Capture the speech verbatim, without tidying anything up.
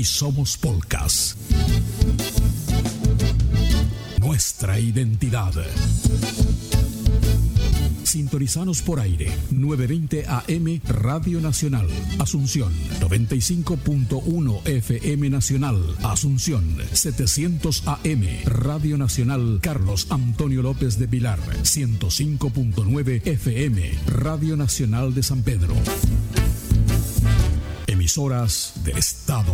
y somos Polkas. Nuestra identidad. Sintonizanos por aire, novecientos veinte A M Radio Nacional, Asunción, noventa y cinco punto uno F M Nacional, Asunción, setecientos A M Radio Nacional Carlos Antonio López de Pilar, ciento cinco punto nueve F M Radio Nacional de San Pedro. Emisoras del Estado